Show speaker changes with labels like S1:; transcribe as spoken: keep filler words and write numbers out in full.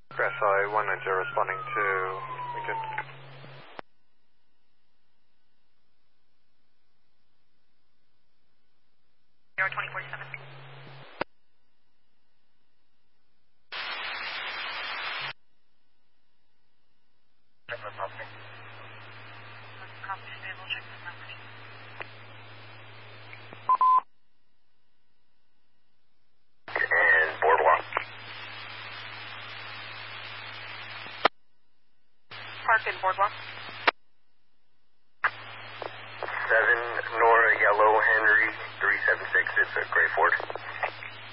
S1: S I one ninety responding to Lincoln.
S2: zero twenty forty-seven.
S3: And Boardwalk.
S2: Park and Boardwalk.
S3: seven Nora Yellow Henry three seven six, it's a gray Ford.